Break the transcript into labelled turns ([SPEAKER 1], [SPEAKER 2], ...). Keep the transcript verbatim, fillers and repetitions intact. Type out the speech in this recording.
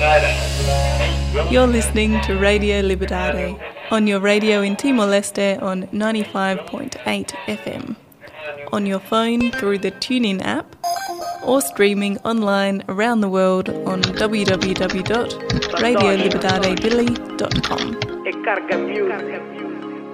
[SPEAKER 1] You're listening to Radio Libertad on your radio in Timor-Leste on ninety-five point eight F M, on your phone through the TuneIn app, or streaming online around the world on w w w dot radio libertad dili dot com.